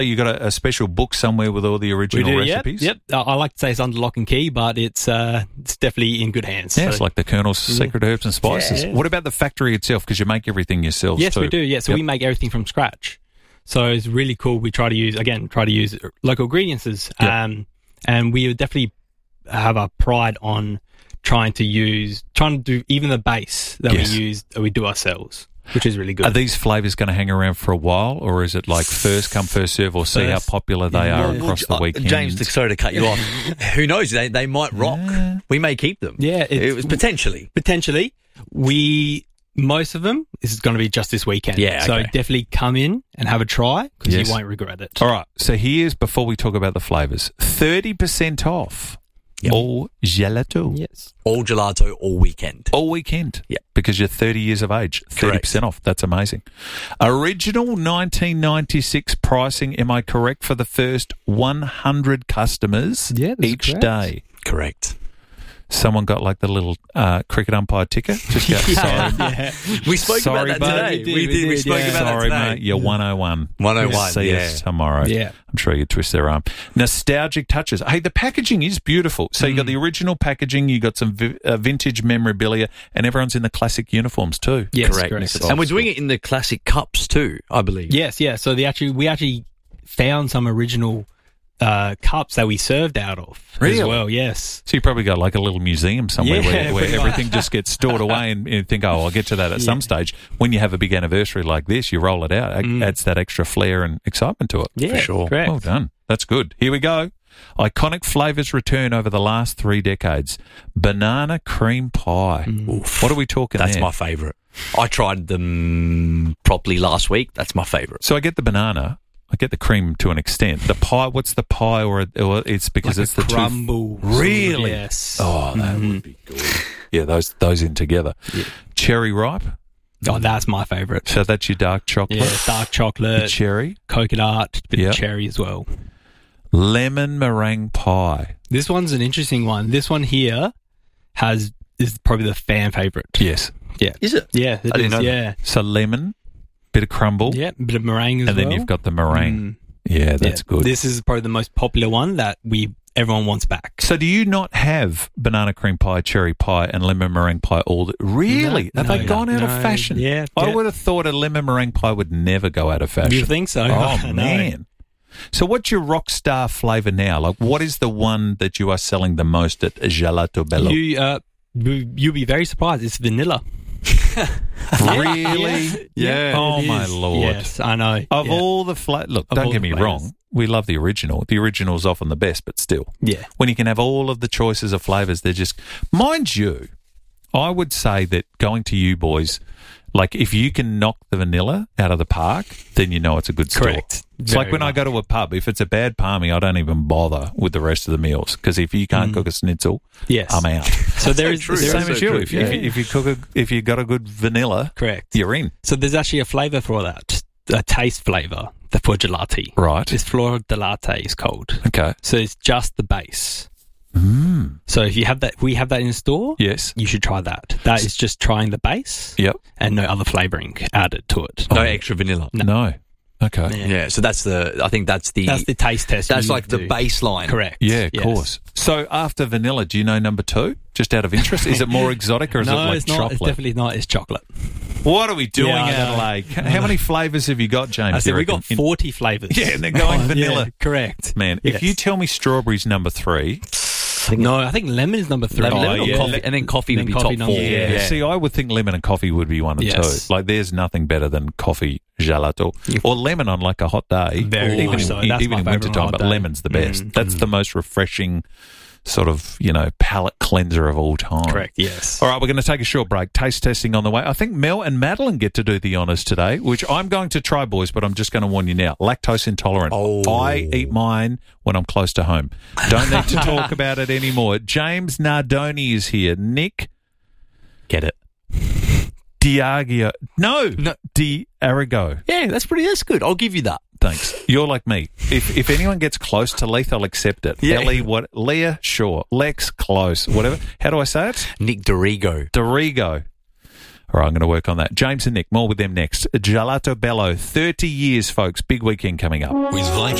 You got a special book somewhere with all the original recipes? Yep. I like to say it's under lock and key, but it's definitely in good hands. Yeah, it's like the Colonel's Secret Herbs and Spices. Yeah. What about the factory itself? Because you make everything yourselves too. Yes, we do. Yeah, so we make everything from scratch. So it's really cool. We try to use local ingredients, and we definitely have a pride on trying to do even the base that we do ourselves, which is really good. Are these flavours going to hang around for a while, or is it like first come, first serve, or see how popular they are across the weekend? James, sorry to cut you off. Who knows? They might rock. We may keep them. Yeah. It was potentially. Most of them, this is going to be just this weekend. Yeah, So okay. definitely come in and have a try because you won't regret it. All right. So here's, before we talk about the flavours, 30% off all gelato. Yes. All gelato, all weekend. All weekend. Yeah. Because you're 30 years of age. 30% off. That's amazing. Original 1996 pricing, am I correct, for the first 100 customers each correct. day? Correct. Someone got like the little cricket umpire ticker. Just go, sorry. We spoke about that bud. today. We spoke about Sorry, that today. mate. You're 101. 101, See us tomorrow. Yeah. I'm sure you twist their arm. Nostalgic touches. Hey, the packaging is beautiful. So you got the original packaging, you got some vintage memorabilia, and everyone's in the classic uniforms too. Yes, correct. And we're doing it in the classic cups too, I believe. Yes, yeah. So we actually found some original cups that we served out of as well. Yes. So you probably got like a little museum somewhere where pretty everything just gets stored away and you think, oh, I'll get to that at some stage. When you have a big anniversary like this, you roll it out. It adds that extra flair and excitement to it. Yeah, for sure. Correct. Well done. That's good. Here we go. Iconic flavours return over the last 3 decades. Banana cream pie. What are we talking That's there? my favourite. I tried them properly last week. That's my favourite. So I get the banana. I get the cream to an extent. The pie, what's the pie? Or it's because Like it's a the crumble. two. Really? Yes. Oh, that would be good. Yeah, those in together. Yeah. Cherry ripe. Oh, that's my favourite. So that's your dark chocolate. Yeah, dark chocolate, Your cherry. coconut, bit of cherry as well. Lemon meringue pie. This one's an interesting one. This one here is probably the fan favourite. Yes. Yeah. Is it? Yeah, I didn't know that. Yeah. So lemon, bit of crumble. Yeah, a bit of meringue as well. And then you've got the meringue. Yeah, that's good. This is probably the most popular one that everyone wants back. So do you not have banana cream pie, cherry pie, and lemon meringue pie all? Really? Have they gone out of fashion? Yeah. I would have thought a lemon meringue pie would never go out of fashion. You think so? Oh, man. So what's your rock star flavour now? Like, what is the one that you are selling the most at Gelato Bello? You'll be very surprised. It's vanilla. Really? Yeah. Oh, my Lord. Yes, I know. Of all the look, don't get me wrong. We love the original. The original's often the best, but still. Yeah. When you can have all of the choices of flavours, they're just... Mind you, I would say that going to you boys, like if you can knock the vanilla out of the park, then you know it's a good store. Correct. It's like when I go to a pub, if it's a bad palmy, I don't even bother with the rest of the meals because if you can't cook a schnitzel, I'm out. So there is Same as you. If you got a good vanilla, correct, you're in. So there's actually a flavour for that, a taste flavour for gelati. Right. It's flor de latte is called. Okay. So it's just the base. So if you have that, we have that in store. Yes. You should try that. That is just trying the base. Yep. And no other flavouring added to it. No extra vanilla. No. Okay. Yeah. So that's the taste test. That's like the baseline. Correct. Yeah, of course. So after vanilla, do you know number 2? Just out of interest, is it more exotic or is it like it's not. chocolate? It's definitely not. It's chocolate. What are we doing, Yeah, I know. Adelaide? How many flavours have you got, James? I said you we got reckon? 40 flavours. Yeah, and they're going vanilla. Yeah, correct. Man, if Yes. you tell me strawberry's number 3... No, I think lemon is number 3. Lemon or yeah. coffee, and then coffee would be top 4. number 4. Yeah. See, I would think lemon and coffee would be 1 and Yes. 2. Like, there's nothing better than coffee gelato or lemon on like a hot day. Very even much in, so. That's even my in favourite on a wintertime, hot but day. lemon's the best. That's the most refreshing sort of, palate cleanser of all time. Correct, yes. All right, we're going to take a short break. Taste testing on the way. I think Mel and Madeline get to do the honours today, which I'm going to try, boys, but I'm just going to warn you now. Lactose intolerant. I eat mine when I'm close to home. Don't need to talk about it anymore. James Nardoni is here. Nick. Get it. Diageo. No. D'Arrigo. Yeah, that's good. I'll give you that. Thanks. You're like me. If anyone gets close to Leith, I'll accept it. Yeah. Ellie, what? Leah, sure. Lex, close. Whatever. How do I say it? Nick D'Arrigo. D'Arrigo. All right, I'm going to work on that. James and Nick, more with them next. Gelato Bello, 30 years, folks. Big weekend coming up. With Viking.